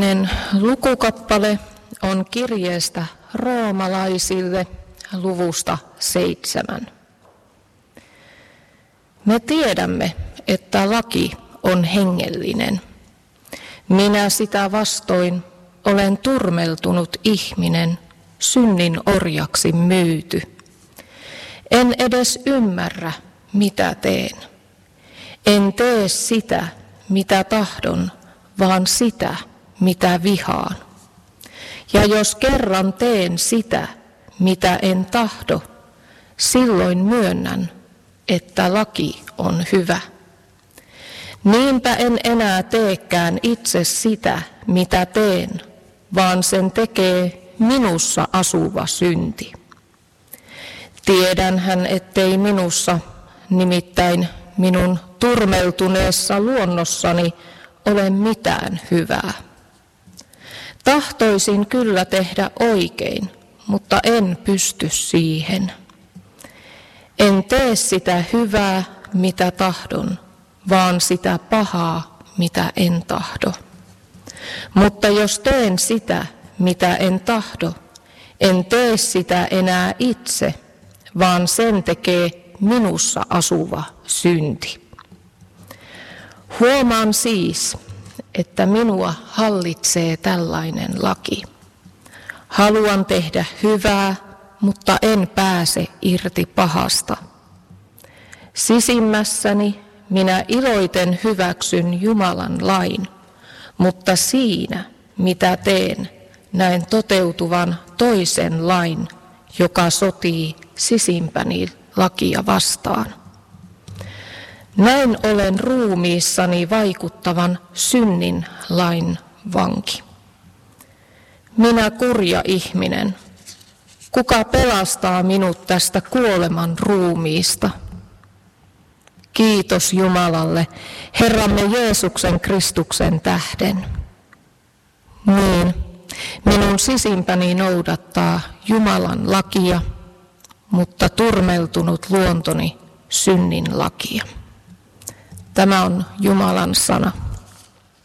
Toinen lukukappale on kirjeestä roomalaisille luvusta 7. Me tiedämme, että laki on hengellinen. Minä sitä vastoin olen turmeltunut ihminen, synnin orjaksi myyty. En edes ymmärrä, mitä teen. En tee sitä, mitä tahdon, vaan sitä, mitä vihaan. Ja jos kerran teen sitä, mitä en tahdo, silloin myönnän, että laki on hyvä. Niinpä en enää teekään itse sitä, mitä teen, vaan sen tekee minussa asuva synti. Tiedänhän, ettei minussa, nimittäin minun turmeltuneessa luonnossani, ole mitään hyvää. Tahtoisin kyllä tehdä oikein, mutta en pysty siihen. En tee sitä hyvää, mitä tahdon, vaan sitä pahaa, mitä en tahdo. Mutta jos teen sitä, mitä en tahdo, en tee sitä enää itse, vaan sen tekee minussa asuva synti. Huomaan siis, että minua hallitsee tällainen laki. Haluan tehdä hyvää, mutta en pääse irti pahasta. Sisimmässäni minä iloiten hyväksyn Jumalan lain, mutta siinä, mitä teen, näen toteutuvan toisen lain, joka sotii sisimpäni lakia vastaan. Näin olen ruumiissani vaikuttavan synnin lain vanki. Minä kurja ihminen, kuka pelastaa minut tästä kuoleman ruumiista? Kiitos Jumalalle, Herramme Jeesuksen Kristuksen tähden. Niin, minun sisimpäni noudattaa Jumalan lakia, mutta turmeltunut luontoni synnin lakia. Tämä on Jumalan sana.